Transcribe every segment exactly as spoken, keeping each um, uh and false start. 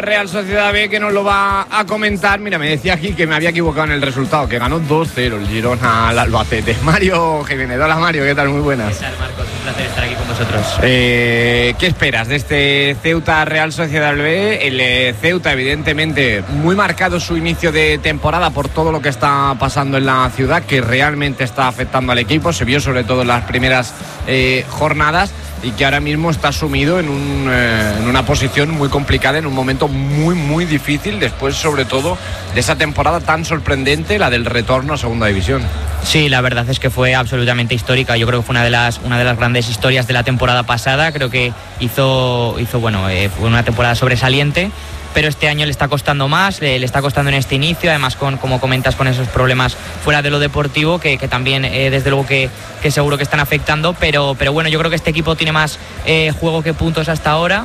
Real Sociedad B, que nos lo va a comentar. Mira, me decía aquí que me había equivocado en el resultado, que ganó dos cero el Girona al Albacete. Mario Jiménez, hola Mario, ¿qué tal? Muy buenas. ¿Qué tal, Marcos? Un placer estar aquí con vosotros. Eh, ¿Qué esperas de este Ceuta Real Sociedad B? El eh, Ceuta, evidentemente, muy marcado su inicio de temporada por todo lo que está pasando en la ciudad, que realmente está afectando al equipo. Se vio sobre todo en las primeras eh, jornadas, y que ahora mismo está sumido en, un, eh, en una posición muy complicada, en un momento muy, muy difícil, después sobre todo de esa temporada tan sorprendente, la del retorno a Segunda División. Sí, la verdad es que fue absolutamente histórica. Yo creo que fue una de las, una de las grandes historias de la temporada pasada. Creo que hizo, hizo bueno, eh, fue una temporada sobresaliente, pero este año le está costando más, le, le está costando en este inicio, además con, como comentas, con esos problemas fuera de lo deportivo, que, que también eh, desde luego que, que seguro que están afectando, pero, pero bueno, yo creo que este equipo tiene más eh, juego que puntos hasta ahora,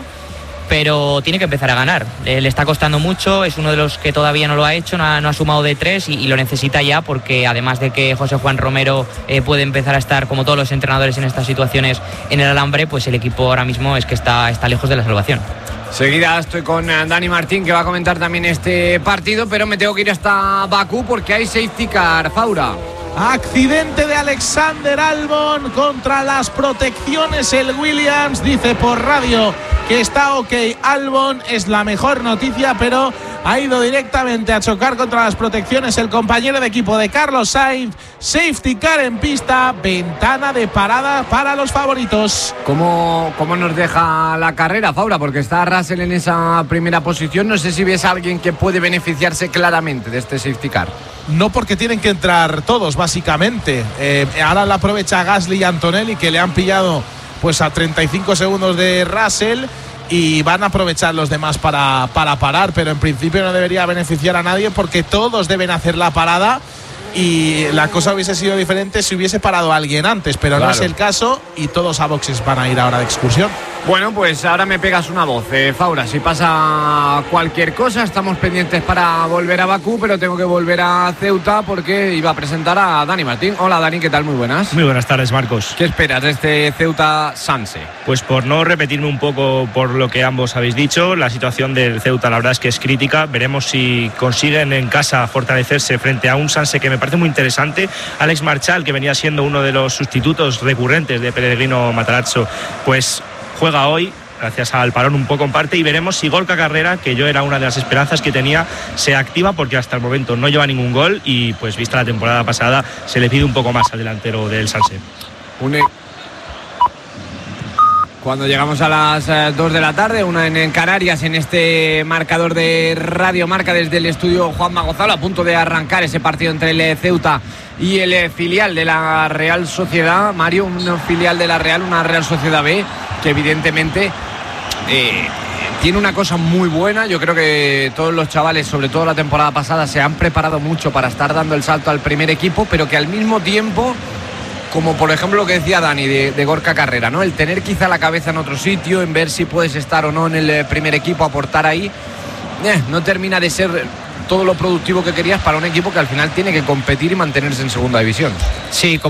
pero tiene que empezar a ganar. Eh, le está costando mucho, es uno de los que todavía no lo ha hecho, no ha, no ha sumado de tres y, y lo necesita ya, porque además de que José Juan Romero eh, puede empezar a estar, como todos los entrenadores en estas situaciones, en el alambre, pues el equipo ahora mismo es que está, está lejos de la salvación. Seguida estoy con Dani Martín, que va a comentar también este partido, pero me tengo que ir hasta Bakú porque hay safety car. Faura. Accidente de Alexander Albon contra las protecciones. El Williams dice por radio que está ok. Albon es la mejor noticia, pero ha ido directamente a chocar contra las protecciones el compañero de equipo de Carlos Sainz. Safety car en pista, ventana de parada para los favoritos. ¿Cómo, cómo nos deja la carrera, Faura? Porque está Russell en esa primera posición. No sé si ves a alguien que puede beneficiarse claramente de este safety car. No, porque tienen que entrar todos, básicamente. Eh, ahora la aprovecha Gasly y Antonelli, que le han pillado pues a treinta y cinco segundos de Russell, y van a aprovechar los demás para, para parar, pero en principio no debería beneficiar a nadie, porque todos deben hacer la parada, y la cosa hubiese sido diferente si hubiese parado a alguien antes, pero claro, no es el caso, y todos a boxes van a ir ahora de excursión. Bueno, pues ahora me pegas una voz, eh, Faura. Si pasa cualquier cosa, estamos pendientes para volver a Bakú, pero tengo que volver a Ceuta porque iba a presentar a Dani Martín. Hola Dani, ¿qué tal? Muy buenas. Muy buenas tardes, Marcos. ¿Qué esperas de este Ceuta Sanse? Pues por no repetirme un poco por lo que ambos habéis dicho, la situación del Ceuta la verdad es que es crítica. Veremos si consiguen en casa fortalecerse frente a un Sanse que me parece muy interesante. Alex Marchal, que venía siendo uno de los sustitutos recurrentes de Pellegrino Matarazzo, pues juega hoy gracias al parón un poco en parte, y veremos si Gorka Carrera, que yo era una de las esperanzas que tenía, se activa, porque hasta el momento no lleva ningún gol y pues vista la temporada pasada se le pide un poco más al delantero del Sanse. Une... Cuando llegamos a las eh, dos de la tarde, una en, en Canarias, en este marcador de Radio Marca desde el estudio Juanma Gonzalo, a punto de arrancar ese partido entre el eh, Ceuta y el eh, filial de la Real Sociedad. Mario, un filial de la Real, una Real Sociedad B, que evidentemente eh, tiene una cosa muy buena. Yo creo que todos los chavales, sobre todo la temporada pasada, se han preparado mucho para estar dando el salto al primer equipo, pero que al mismo tiempo, como por ejemplo lo que decía Dani de, de Gorka Carrera, ¿no? El tener quizá la cabeza en otro sitio, en ver si puedes estar o no en el primer equipo, aportar ahí, eh, no termina de ser todo lo productivo que querías para un equipo que al final tiene que competir y mantenerse en Segunda División. Sí,